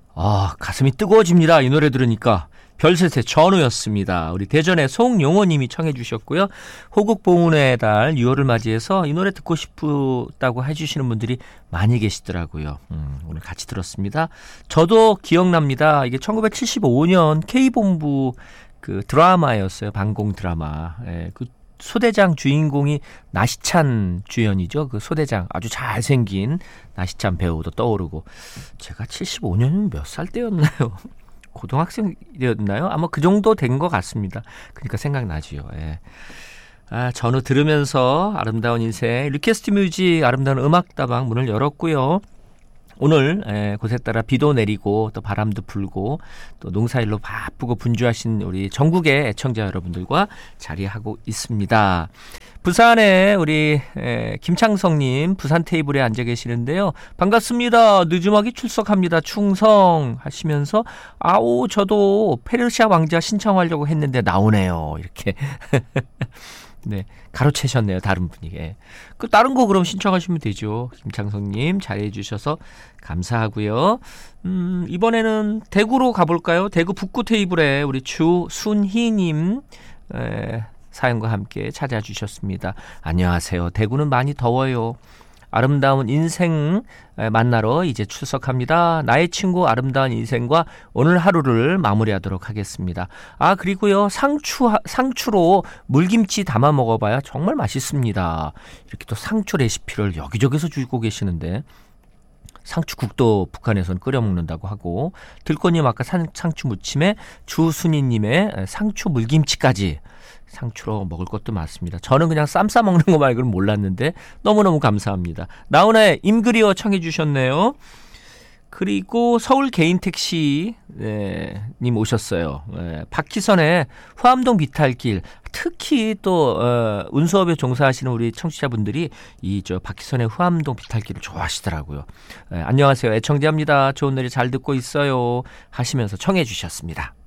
가슴이 뜨거워집니다. 이 노래 들으니까. 별셋의 전우였습니다. 우리 대전의 송용호님이 청해 주셨고요. 호국봉운의 달 6월을 맞이해서 이 노래 듣고 싶다고 해주시는 분들이 많이 계시더라고요. 오늘 같이 들었습니다. 저도 기억납니다. 이게 1975년 K본부 그 드라마였어요. 방공 드라마. 그 소대장 주인공이 나시찬 주연이죠. 그 소대장 아주 잘생긴 나시찬 배우도 떠오르고. 제가 75년이면 몇 살 때였나요? 고등학생이었나요? 아마 그 정도 된 것 같습니다. 그러니까 생각나지요. 예. 전후 들으면서 아름다운 인생 리퀘스트 뮤직 아름다운 음악다방 문을 열었고요. 오늘 곳에 따라 비도 내리고 또 바람도 불고 또 농사일로 바쁘고 분주하신 우리 전국의 애청자 여러분들과 자리하고 있습니다. 부산에 우리 김창성님 부산 테이블에 앉아 계시는데요. 반갑습니다. 늦음하게 출석합니다. 충성 하시면서 저도 페르시아 왕자 신청하려고 했는데 나오네요. 이렇게 네, 가로채셨네요. 다른 분이. 그 다른 거 그럼 신청하시면 되죠. 김창성님 잘해 주셔서 감사하고요. 이번에는 대구로 가볼까요? 대구 북구 테이블에 우리 주순희님 사연과 함께 찾아주셨습니다. 안녕하세요. 대구는 많이 더워요. 아름다운 인생 만나러 이제 출석합니다. 나의 친구 아름다운 인생과 오늘 하루를 마무리하도록 하겠습니다. 그리고요. 상추로 물김치 담아 먹어봐야 정말 맛있습니다. 이렇게 또 상추 레시피를 여기저기서 주고 계시는데 상추국도 북한에서는 끓여 먹는다고 하고 들꽃님 아까 상추 무침에 주순이님의 상추 물김치까지 상추로 먹을 것도 많습니다. 저는 그냥 쌈 싸 먹는 거 말고는 몰랐는데 너무너무 감사합니다. 나훈아의 임그리워 청해 주셨네요. 그리고 서울 개인택시 님 오셨어요. 박희선의 후암동 비탈길 특히 또 운수업에 종사하시는 우리 청취자분들이 박희선의 후암동 비탈길을 좋아하시더라고요. 안녕하세요. 애청자입니다. 좋은 노래 잘 듣고 있어요 하시면서 청해 주셨습니다.